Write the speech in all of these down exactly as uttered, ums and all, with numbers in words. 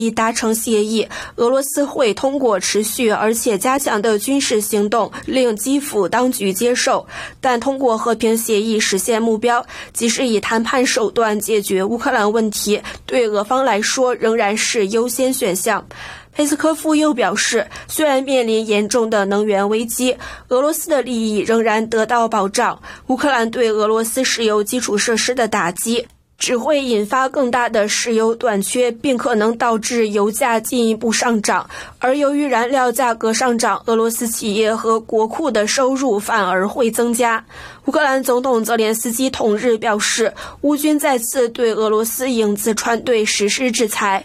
已达成协议，俄罗斯会通过持续而且加强的军事行动令基辅当局接受，但通过和平协议实现目标，即是以谈判手段解决乌克兰问题，对俄方来说仍然是优先选项。佩斯科夫又表示，虽然面临严重的能源危机，俄罗斯的利益仍然得到保障。乌克兰对俄罗斯石油基础设施的打击只会引发更大的石油短缺，并可能导致油价进一步上涨。而由于燃料价格上涨，俄罗斯企业和国库的收入反而会增加。乌克兰总统泽连斯基同日表示，乌军再次对俄罗斯影子船队实施制裁。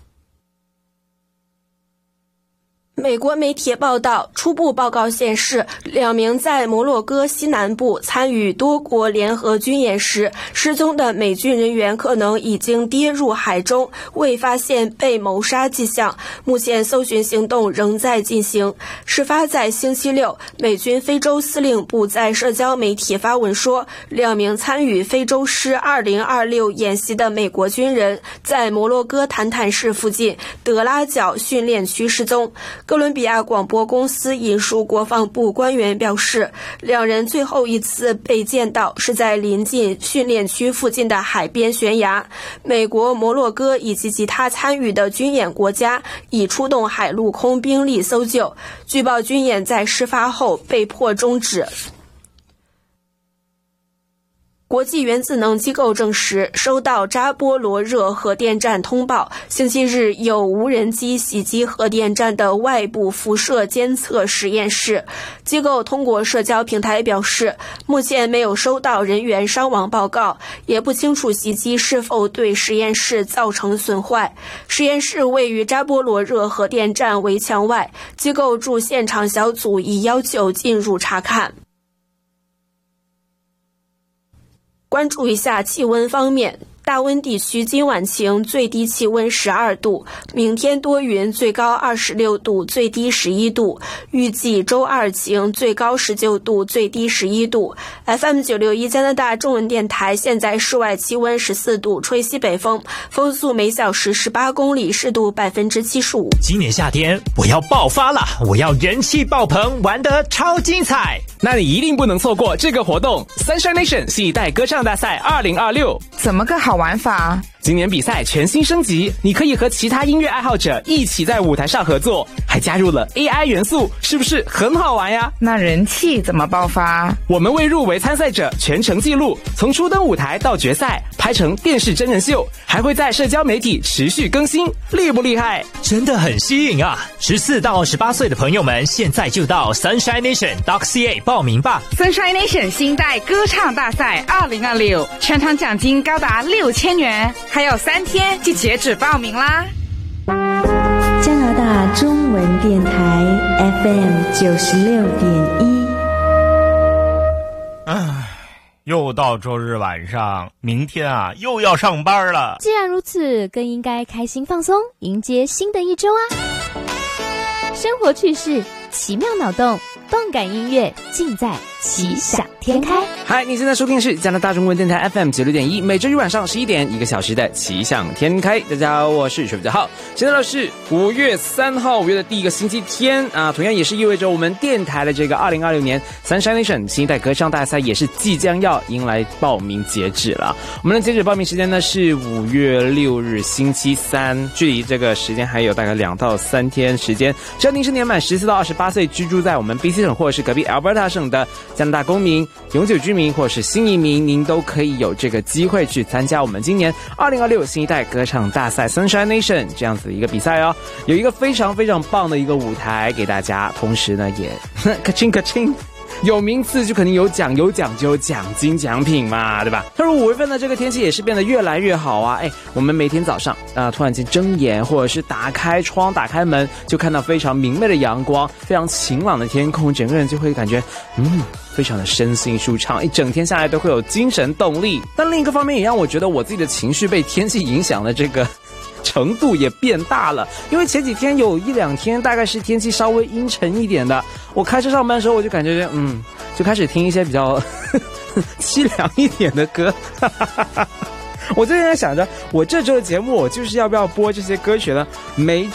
美国媒体报道，初步报告显示，两名在摩洛哥西南部参与多国联合军演时失踪的美军人员可能已经跌入海中，未发现被谋杀迹象。目前搜寻行动仍在进行。事发在星期六，美军非洲司令部在社交媒体发文说，两名参与非洲狮二零二六演习的美国军人在摩洛哥坦坦市附近德拉角训练区失踪。哥伦比亚广播公司引述国防部官员表示，两人最后一次被见到是在临近训练区附近的海边悬崖。美国、摩洛哥以及其他参与的军演国家已出动海陆空兵力搜救。据报军演在事发后被迫终止。国际原子能机构证实，收到扎波罗热核电站通报，星期日有无人机袭击核电站的外部辐射监测实验室。机构通过社交平台表示，目前没有收到人员伤亡报告，也不清楚袭击是否对实验室造成损坏。实验室位于扎波罗热核电站围墙外，机构驻现场小组已要求进入查看。关注一下气温方面，大温地区今晚晴，最低气温十二度，明天多云，最高二十六度，最低十一度，预计周二晴，最高十九度，最低十一度。 F M 九六一 加拿大中文电台，现在室外气温十四度，吹西北风，风速每小时十八公里，湿度百分之七十五。 今年夏天我要爆发了，我要人气爆棚，玩得超精彩。 那你一定不能错过这个活动 Sunshine Nation 新一代歌唱大赛二零二六。 怎么个好玩法？ 今年比赛全新升级，你可以和其他音乐爱好者一起在舞台上合作，还加入了 A I 元素，是不是很好玩呀？ 那人气怎么爆发？ 我们为入围参赛者全程记录，从初登舞台到决赛，拍成电视真人秀，还会在社交媒体持续更新，厉不厉害？ 真的很吸引啊！十四到十八岁的朋友们，现在就到 Sunshine Nation dot C A 报名吧。 Sunshine Nation 新代歌唱大赛二零二六，全场奖金高达六千元，还有三天就截止报名啦。 加拿大中文电台 F M 九十六点一。 唉，又到周日晚上，明天啊又要上班了。 既然如此，更应该开心放松，迎接新的一周啊！生活趣事、奇妙脑洞、动感音乐，尽在奇想天开。 嗨，你现在收听的是加拿大中文电台 F M 九六点一，每周日晚上十一点，一个小时的奇想天开。大家好，我是水比较好。现在呢是五月三号，五月的第一个星期天啊，同样也是意味着我们电台的这个二零二六年 Sunshine Nation 新一代歌唱大赛也是即将要迎来报名截止了。我们的截止报名时间呢是五月六日星期三，距离这个时间还有大概两到三天时间。只要您是年满十四到二十八岁，居住在我们 B C 省或者是隔壁 Alberta 省的加拿大公民、永久居民或是新移民，您都可以有这个机会去参加我们今年二零二六新一代歌唱大赛 Sunshine Nation 这样子的一个比赛哦。有一个非常非常棒的一个舞台给大家，同时呢也咔清咔清。有名次就肯定有奖，有奖就有奖金奖品嘛，对吧？踏入五月份的这个天气也是变得越来越好啊！哎，我们每天早上啊、呃，突然间睁眼或者是打开窗、打开门，就看到非常明媚的阳光，非常晴朗的天空，整个人就会感觉嗯，非常的身心舒畅，一整天下来都会有精神动力。但另一个方面也让我觉得我自己的情绪被天气影响的这个程度也变大了，因为前几天有一两天大概是天气稍微阴沉一点的，我开车上班的时候我就感觉嗯，就开始听一些比较凄凉一点的歌我最近在想着，我这周的节目我就是要不要播这些歌曲呢？每